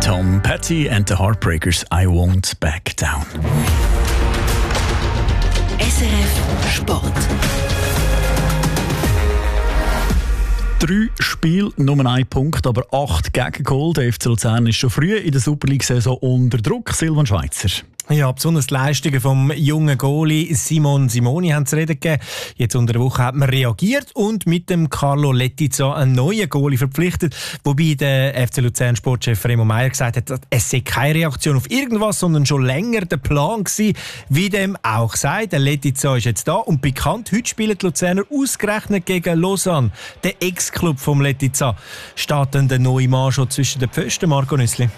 Tom Petty and the Heartbreakers, I Won't Back Down. SRF Sport. 3 Spiele, nur 1 Punkt, aber 8 Gegengol. Der FC Luzern ist schon früh in der Super League-Saison unter Druck. Silvan Schweizer. Ja, besonders die Leistungen vom jungen Goalie Simon Simoni haben zu reden gegeben. Jetzt unter der Woche hat man reagiert und mit dem Carlo Letizia einen neuen Goalie verpflichtet. Wobei der FC Luzern Sportchef Remo Meier gesagt hat, es sei keine Reaktion auf irgendwas, sondern schon länger der Plan gewesen. Wie dem auch sei, der Letizia ist jetzt da und bekannt. Heute spielen die Luzerner ausgerechnet gegen Lausanne, der Ex-Club vom Letizia. Steht denn der neue Mann schon zwischen den Pfosten, Marco Nüssli?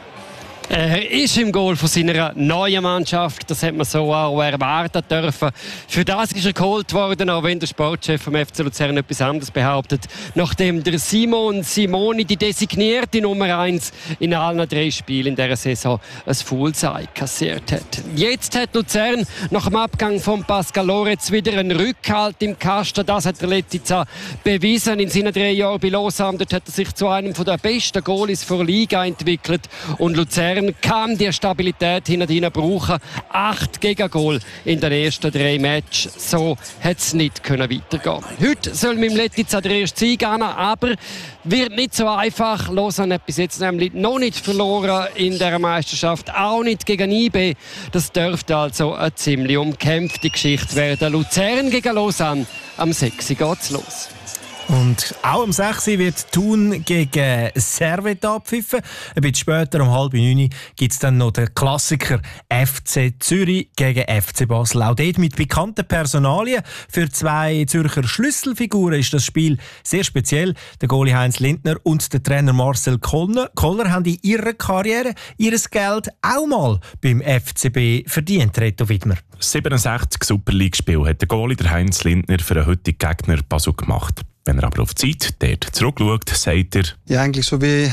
Er ist im Goal von seiner neuen Mannschaft. Das hat man so auch erwarten dürfen. Für das ist er geholt worden, auch wenn der Sportchef vom FC Luzern etwas anderes behauptet. Nachdem der Simon Simoni, die designierte Nummer 1 in allen 3 Spielen in dieser Saison, ein Fullside kassiert hat. Jetzt hat Luzern nach dem Abgang von Pascal Loretz wieder einen Rückhalt im Kasten. Das hat der Letizia bewiesen in seinen 3 Jahren bei Lausanne. Dort hat er sich zu einem der besten Goalies der Liga entwickelt. Und Luzern kann die Stabilität hinten brauchen. 8 Gegengol in den ersten 3 Matches. So hat es nicht weitergehen. Heute soll mit dem Letizia der erste Sieg gehen, aber wird nicht so einfach. Lausanne hat bis jetzt nämlich noch nicht verloren in dieser Meisterschaft, auch nicht gegen IB. Das dürfte also eine ziemlich umkämpfte Geschichte werden. Luzern gegen Lausanne, am 6. geht's los. Und auch am 6. wird Thun gegen Servette abpfiffen. Ein bisschen später, um 8:30, gibt es dann noch den Klassiker FC Zürich gegen FC Basel. Auch dort mit bekannten Personalien. Für 2 Zürcher Schlüsselfiguren ist das Spiel sehr speziell. Der Goalie Heinz Lindner und der Trainer Marcel Koller haben in ihrer Karriere ihr Geld auch mal beim FCB verdient, Reto Widmer. 67 Super League-Spiele hat der Goalie der Heinz Lindner für den heutigen Gegner Basel gemacht. Wenn er aber auf die Zeit dort zurückschaut, sagt er: Ja, eigentlich so wie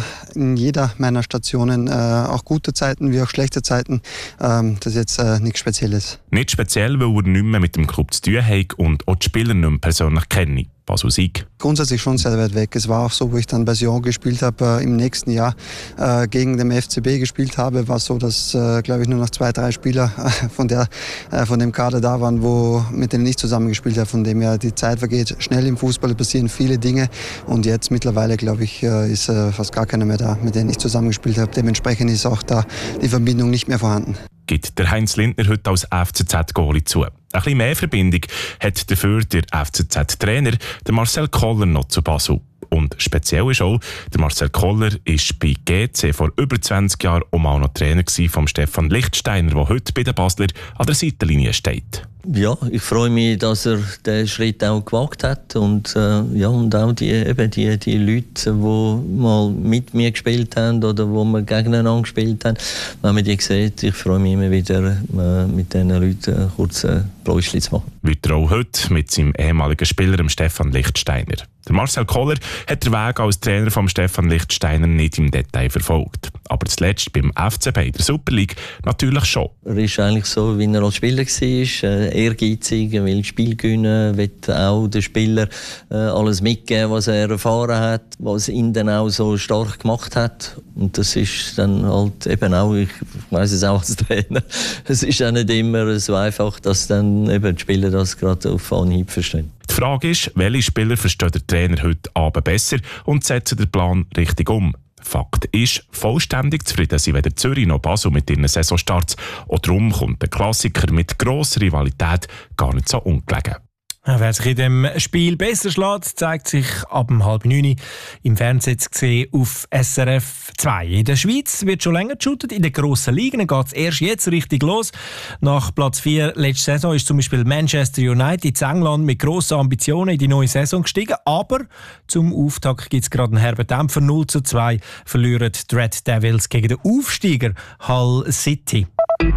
in jeder meiner Stationen, auch gute Zeiten wie auch schlechte Zeiten. Das ist jetzt nichts Spezielles. Nicht speziell, weil er nicht mehr mit dem Club zu tun hat und auch die Spieler nicht mehr persönlich kennen. Basel-Sieg. Grundsätzlich schon sehr weit weg. Es war auch so, wo ich dann bei Sion gespielt habe, im nächsten Jahr gegen den FCB gespielt habe, war so, dass, glaube ich, nur noch 2, 3 Spieler von dem Kader da waren, mit denen ich zusammengespielt habe. Von dem her, die Zeit vergeht schnell im Fußball, passieren viele Dinge und jetzt mittlerweile, glaube ich, ist fast gar keiner mehr da, mit denen ich zusammengespielt habe. Dementsprechend ist auch da die Verbindung nicht mehr vorhanden. Gibt der Heinz Lindner heute als FCZ-Goalie zu. Ein bisschen mehr Verbindung hat dafür der FCZ-Trainer, der Marcel Koller, noch zu Basel. Und speziell ist auch, der Marcel Koller war bei GC vor über 20 Jahren auch mal noch Trainer von Stefan Lichtsteiner, der heute bei den Basler an der Seitenlinie steht. Ja, ich freue mich, dass er den Schritt auch gewagt hat und und auch die Leute, die mal mit mir gespielt haben oder wo wir gegeneinander gespielt haben, wenn man die sieht, ich freue mich immer wieder, mit diesen Leuten kurz ein Pläuschchen zu machen. Weiter auch heute mit seinem ehemaligen Spieler, dem Stefan Lichtsteiner. Der Marcel Koller hat den Weg als Trainer von Stefan Lichtsteiner nicht im Detail verfolgt. Aber zuletzt beim FCB in der Super League natürlich schon. Er ist eigentlich so, wie er als Spieler war, ehrgeizig, will das Spiel gewinnen, will auch den Spieler alles mitgeben, was er erfahren hat, was ihn dann auch so stark gemacht hat. Und das ist dann halt eben auch, ich weiss es auch als Trainer, es ist auch nicht immer so einfach, dass dann eben die Spieler das gerade auf Anhieb verstehen. Die Frage ist, welche Spieler versteht der Trainer heute Abend besser und setzt den Plan richtig um? Fakt ist, vollständig zufrieden sind weder Zürich noch Basel mit ihren Saisonstarts. Und darum kommt der Klassiker mit grosser Rivalität gar nicht so ungelegen. Wer sich in dem Spiel besser schlägt, zeigt sich ab 8:30 im Fernsehen zu sehen auf SRF 2. In der Schweiz wird schon länger geshootet, in den grossen Ligen geht es erst jetzt richtig los. Nach Platz 4 letzte Saison ist zum Beispiel Manchester United in England mit grossen Ambitionen in die neue Saison gestiegen, aber zum Auftakt gibt es gerade einen herben Dämpfer. 0:2 verlieren die Red Devils gegen den Aufsteiger Hull City.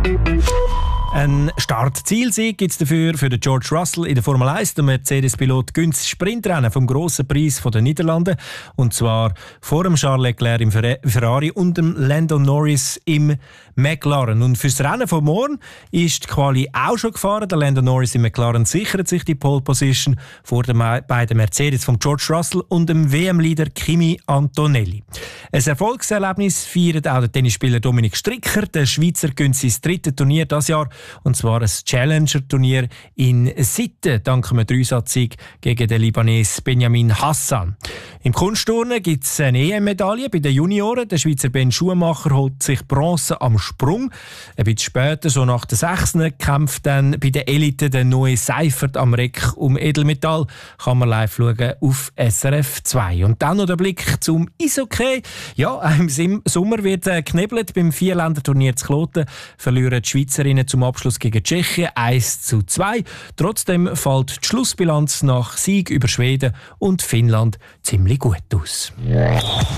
Ein Start-Zielsieg gibt es dafür für den George Russell in der Formel 1. Der Mercedes-Pilot gönnt das Sprintrennen vom grossen Preis der Niederlande. Und zwar vor dem Charles Leclerc im Ferrari und dem Lando Norris im McLaren. Und fürs Rennen von morgen ist die Quali auch schon gefahren. Der Lando Norris im McLaren sichert sich die Pole Position vor den beiden Mercedes von George Russell und dem WM-Leader Kimi Antonelli. Ein Erfolgserlebnis feiert auch der Tennisspieler Dominik Stricker. Der Schweizer gönnt sein drittes Turnier dieses Jahr, und zwar ein Challenger-Turnier in Sitten, dank einem 3-Satz-Sieg gegen den Libanesen Benjamin Hassan. Im Kunstturnen gibt es eine EM-Medaille bei den Junioren. Der Schweizer Ben Schumacher holt sich Bronze am Sprung. Ein bisschen später, so nach der 6. kämpft dann bei den Eliten der neue Seifert am Reck um Edelmetall. Kann man live schauen auf SRF 2. Und dann noch der Blick zum Eishockey. Ja, im Sommer wird geknebelt. Beim Vierländerturnier zu Kloten verlieren die Schweizerinnen zum Abschluss gegen Tschechien 1:2. Trotzdem fällt die Schlussbilanz nach Sieg über Schweden und Finnland ziemlich gut aus.